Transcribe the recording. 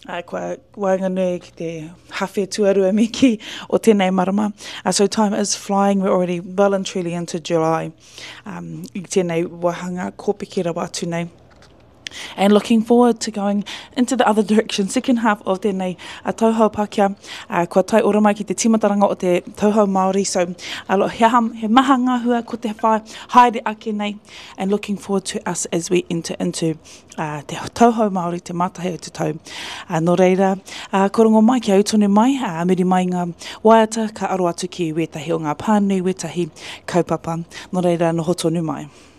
Kua wainganui ki te hawhi tuarua miki o tēnei marama. So time is flying. We're already well and truly into July. I tēnei wahanga kōpiki rawa atu nei. And looking forward to going into the other direction, second half of tēnei tauhou Pākehā, kua tai ora mai ki te timataranga o te tauhou Māori, so he maha ngāhua ko te whai, haere ake nei, and looking forward to us as we enter into te tauhou Māori, te mātahi o te tau. Nō reira, korongo mai ki autonu mai, miri mai ngā waiata ka aro atu ki wetahi o ngā pānui, wetahi kaupapa. Nō reira, no hotonu mai.